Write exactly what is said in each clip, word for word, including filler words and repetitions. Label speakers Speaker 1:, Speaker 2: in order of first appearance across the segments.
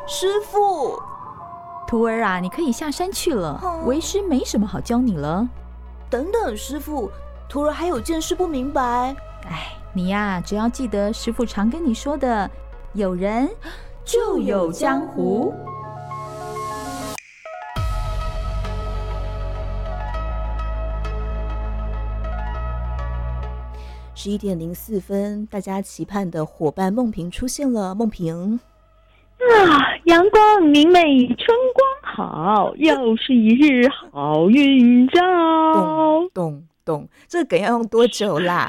Speaker 1: 师傅。
Speaker 2: 徒儿啊，你可以下山去了，
Speaker 1: 嗯、
Speaker 2: 为师没什么好教你了。
Speaker 1: 等等，师傅，徒儿还有件事不明白。
Speaker 2: 哎，你呀，只要记得师傅常跟你说的，有人就有江湖。
Speaker 1: 十一点零四分，大家期盼的伙伴梦萍出现了。梦萍
Speaker 3: 啊，阳光明媚，春光好，又是一日好运兆。
Speaker 1: 咚咚咚，这个梗要用多久啦？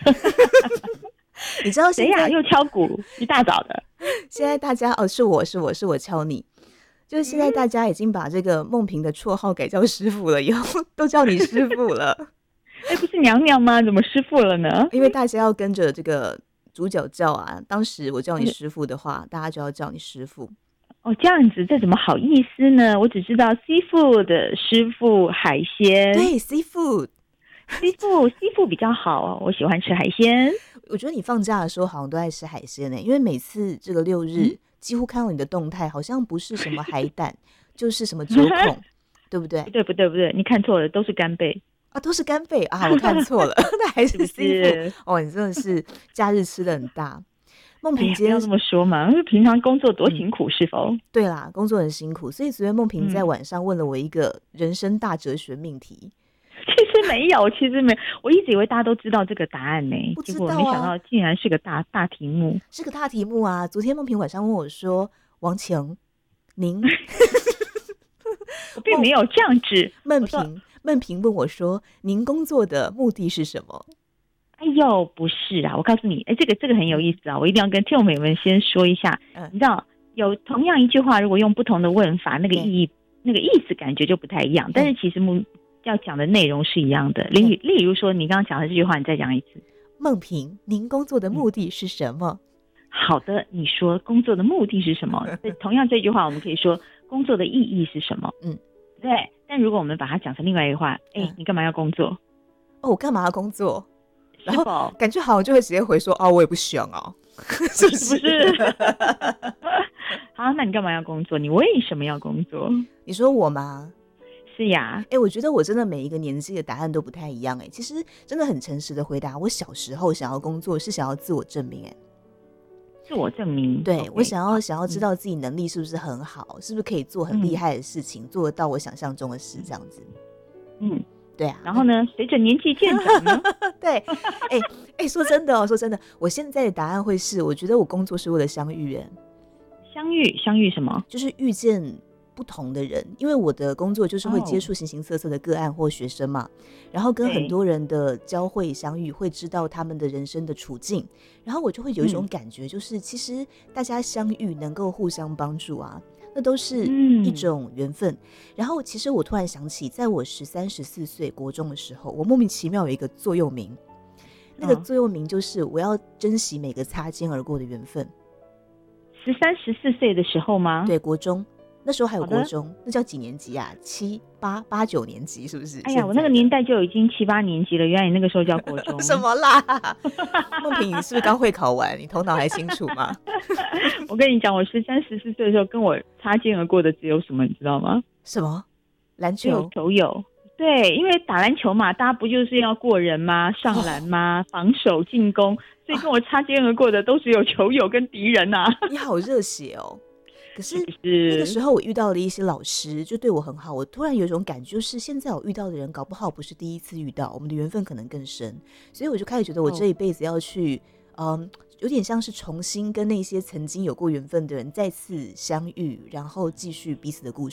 Speaker 1: 你知道现在谁呀？
Speaker 3: 又敲鼓，一大早的。
Speaker 1: 现在大家哦，是我是我是我敲你。就是现在大家已经把这个梦萍的绰号改叫师傅了，以后都叫你师傅了。
Speaker 3: 哎，不是娘娘吗？怎么师傅了呢？
Speaker 1: 因为大家要跟着这个主角叫啊。当时我叫你师傅的话，大家就要叫你师傅。
Speaker 3: 哦，这样子，这怎么好意思呢？我只知道 seafood 师傅海鲜。
Speaker 1: 对 ，seafood，
Speaker 3: seafood seafood 比较好哦，我喜欢吃海鲜。
Speaker 1: 我觉得你放假的时候好像都爱吃海鲜呢、欸，因为每次这个六日、嗯、几乎看到你的动态，好像不是什么海胆，就是什么九孔，对不对？
Speaker 3: 不对不对不对，你看错了，都是干贝。
Speaker 1: 啊，都是干贝啊！我看错了，那还是 seafood 哦。你真的是假日吃的很大。梦萍今天、
Speaker 3: 哎、不要这么说嘛，因为平常工作多辛苦，嗯、是否？
Speaker 1: 对啦，工作很辛苦，所以昨天梦萍在晚上问了我一个人生大哲学命题。嗯、
Speaker 3: 其实没有，其实没有，我一直以为大家都知道这个答案呢，
Speaker 1: 不知道、啊、
Speaker 3: 结果没想到竟然是个大大题目，
Speaker 1: 是个大题目啊！昨天梦萍晚上问我说：“王晴，您。”
Speaker 3: 我并没有这样子。
Speaker 1: 梦萍，梦萍问我说：“您工作的目的是什么？”
Speaker 3: 哎呦，不是啊！我告诉你，哎，这个这个很有意思啊！我一定要跟听众朋友们先说一下，嗯、你知道，有同样一句话，如果用不同的问法，那个意义、那个意思感觉就不太一样。但是其实目要讲的内容是一样的。例例如说，你刚刚讲的这句话，你再讲一次。
Speaker 1: 梦萍，您工作的目的是什么？
Speaker 3: 嗯、好的，你说工作的目的是什么？同样这句话，我们可以说工作的意义是什么？嗯。对，但如果我们把它讲成另外一个话，哎、嗯，你干嘛要工作？
Speaker 1: 哦，我干嘛要工作？然后感觉好像就会直接回说，哦，我也不想啊，是不是？
Speaker 3: 不是好，那你干嘛要工作？你为什么要工作？
Speaker 1: 你说我吗？
Speaker 3: 是呀，
Speaker 1: 哎、欸，我觉得我真的每一个年纪的答案都不太一样、欸，哎，其实真的很诚实的回答，我小时候想要工作是想要自我证明、欸，哎。
Speaker 3: 自我证明，
Speaker 1: 对、
Speaker 3: okay,
Speaker 1: 我想要想要知道自己能力是不是很好，嗯、是不是可以做很厉害的事情，嗯、做得到我想象中的事，这样子。
Speaker 3: 嗯，
Speaker 1: 对啊。
Speaker 3: 然后呢，随着年纪渐长呢，
Speaker 1: 对，哎哎、欸欸，说真的哦，说真的，我现在的答案会是，我觉得我工作是为了相遇，哎，
Speaker 3: 相遇相遇什么？
Speaker 1: 就是遇见不同的人，因为我的工作就是会接触形形色色的个案或学生嘛， oh. 然后跟很多人的交汇相遇，会知道他们的人生的处境，然后我就会有一种感觉，就是其实大家相遇能够互相帮助啊，那都是一种缘分。嗯、然后其实我突然想起，在我十三十四岁国中的时候，我莫名其妙有一个座右铭，那个座右铭就是我要珍惜每个擦肩而过的缘分。
Speaker 3: 十三十四岁的时候吗？
Speaker 1: 对，国中。那时候还有国中，那叫几年级啊？七八八九年级是不是？
Speaker 3: 哎呀，我那个年代就已经七八年级了，原来你那个时候叫国中。
Speaker 1: 什么啦？梦萍，你是不是刚会考完？你头脑还清楚吗？
Speaker 3: 我跟你讲，我十三十四岁的时候，跟我擦肩而过的只有什么，你知道吗？
Speaker 1: 什么？篮球？
Speaker 3: 只有球友。对，因为打篮球嘛，大家不就是要过人吗？上篮吗？哦、防守、进攻，所以跟我擦肩而过的都只有球友跟敌人啊。
Speaker 1: 你好热血哦！可是那个时候我遇到了一些老师，就对我很好。我突然有一种感觉，就是现在我遇到的人，搞不好不是第一次遇到，我们的缘分可能更深。所以我就开始觉得，我这一辈子要去，哦、嗯，有点像是重新跟那些曾经有过缘分的人再次相遇，然后继续彼此的故